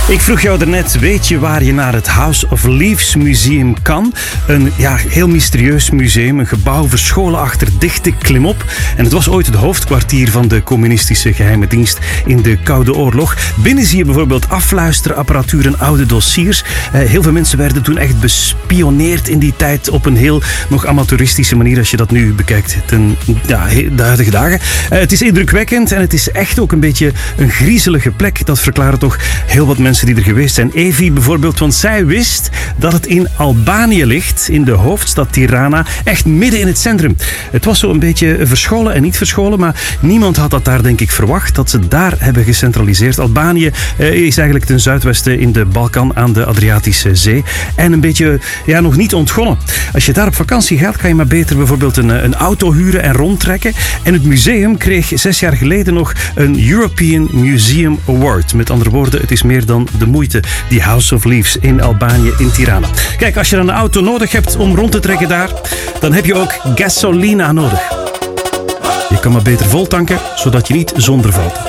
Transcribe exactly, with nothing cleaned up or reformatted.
Ik vroeg jou daarnet, weet je waar je naar het House of Leaves Museum kan? Een ja, heel mysterieus museum, een gebouw verscholen achter dichte klimop. En het was ooit het hoofdkwartier van de communistische geheime dienst in de Koude Oorlog. Binnen zie je bijvoorbeeld afluisterapparatuur en oude dossiers. Uh, heel veel mensen werden toen echt bespioneerd in die tijd op een heel nog amateuristische manier als je dat nu bekijkt ten, ja, de huidige dagen. Uh, het is indrukwekkend en het is echt ook een beetje een griezelige plek. Dat verklaren toch heel wat mensen die er geweest zijn. Evi bijvoorbeeld, want zij wist dat het in Albanië ligt, in de hoofdstad Tirana, echt midden in het centrum. Het was zo een beetje verscholen en niet verscholen, maar niemand had dat daar denk ik verwacht, dat ze daar hebben gecentraliseerd. Albanië eh, is eigenlijk ten zuidwesten in de Balkan aan de Adriatische Zee en een beetje ja, nog niet ontgonnen. Als je daar op vakantie gaat, kan je maar beter bijvoorbeeld een, een auto huren en rondtrekken. En het museum kreeg zes jaar geleden nog een European Museum Award. Met andere woorden, het is meer dan de moeite, die House of Leaves in Albanië, in Tirana. Kijk, als je dan een auto nodig hebt om rond te trekken daar, dan heb je ook gasolina nodig. Je kan maar beter vol tanken, zodat je niet zonder valt.